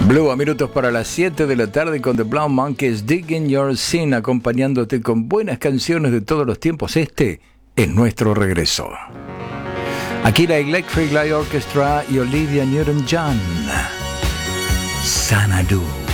Blue, a minutos para las 7 de la tarde con The Brown Monkeys, Digging Your Sin, acompañándote con buenas canciones de todos los tiempos. Este es nuestro regreso. Aquí la Electric Light Orchestra y Olivia Newton-John. Xanadu.